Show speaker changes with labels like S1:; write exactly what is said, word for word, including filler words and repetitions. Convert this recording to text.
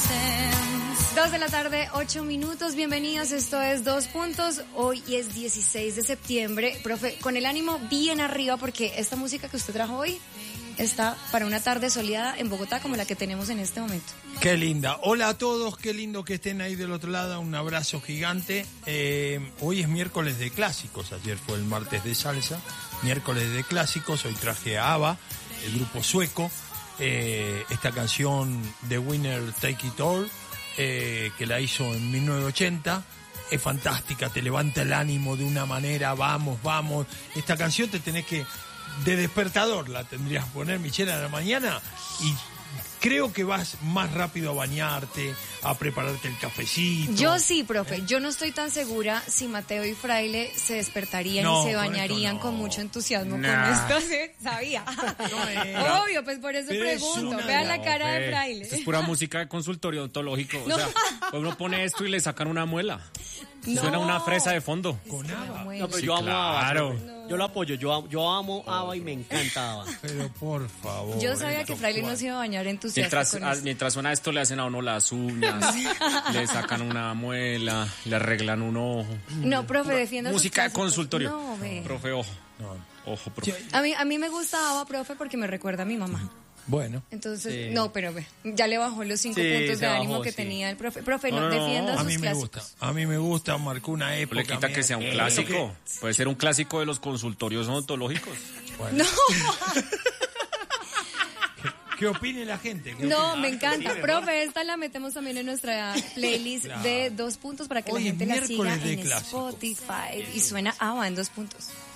S1: Dos de la tarde, ocho minutos, bienvenidos, esto es Dos Puntos, hoy es dieciséis de septiembre, profe, con el ánimo bien arriba porque esta música que usted trajo hoy está para una tarde soleada en Bogotá como la que tenemos en este momento.
S2: Qué linda, hola a todos, qué lindo que estén ahí del otro lado, un abrazo gigante, eh, hoy es miércoles de clásicos, ayer fue el martes de salsa, miércoles de clásicos, hoy traje a ABBA, el grupo sueco, eh, esta canción The Winner Take It All, Eh, que la hizo en mil novecientos ochenta, es fantástica, te levanta el ánimo de una manera, vamos, vamos, esta canción te tenés que, de despertador la tendrías que poner, Michelle, a la mañana, y creo que vas más rápido a bañarte, a prepararte el cafecito.
S1: Yo sí, profe, ¿eh? Yo no estoy tan segura si Mateo y Fraile se despertarían no, y se bañarían con, no. con mucho entusiasmo nah. con esto, ¿sí? Sabía. No, obvio, pues por eso Pero pregunto, vean la cara de Fraile.
S3: Esto es pura música de consultorio odontológico, no. o sea, uno pone esto y le sacan una muela. No. Suena una fresa de fondo.
S2: Con ABBA.
S4: No, pero
S3: sí,
S4: yo amo
S3: claro.
S4: ABBA. No. Yo lo apoyo, yo amo, yo amo ABBA y me encanta ABBA.
S2: Pero por favor.
S1: Yo sabía que Fraile no se iba a bañar entusiasta
S3: mientras,
S1: con
S3: a,
S1: esto.
S3: mientras suena esto le hacen a uno las uñas, le sacan una muela, le arreglan un ojo.
S1: No, profe, defienda
S3: música de consultorio.
S1: No, ve.
S3: Profe, ojo. No, ojo, profe.
S1: A mí, a mí me gusta ABBA, profe, porque me recuerda a mi mamá.
S2: Bueno.
S1: Entonces,
S4: sí.
S1: no, pero ve, ya le bajó los cinco
S4: sí,
S1: puntos de
S4: bajó,
S1: ánimo que
S4: sí.
S1: tenía el profe. Profe, no,
S3: no, no
S1: defienda
S3: no.
S1: sus
S2: A mí me
S1: clásicos.
S2: gusta, a mí me gusta, marcó una época.
S3: Le quita que sea un
S2: eh,
S3: clásico.
S2: que...
S3: Puede ser un clásico de los consultorios odontológicos.
S2: Bueno.
S1: No.
S2: ¿Qué, ¿Qué opine la gente? ¿Qué
S1: No,
S2: opina?
S1: me encanta.
S2: Sí,
S1: Profe, esta la metemos también en nuestra playlist
S2: claro.
S1: de Dos Puntos para que
S2: Hoy
S1: la
S2: es
S1: gente la siga
S2: miércoles de
S1: en
S2: clásicos.
S1: Spotify y suena ABBA en Dos Puntos.